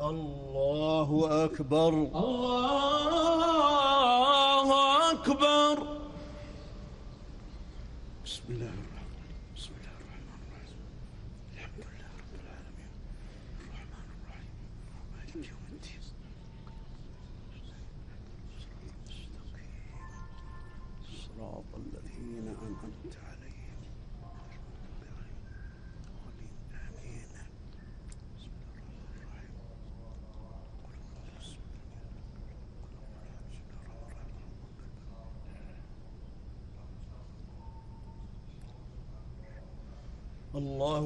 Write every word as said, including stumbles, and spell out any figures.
الله أكبر. الله أكبر. بسم الله الرحمن بسم الله الرحمن الرحيم. الحمد لله رب العالمين الرحمن الرحيم مالك يوم الدين. صراط الذين أنعمت عليهم آمين. بسم الله الرحمن الرحيم. الله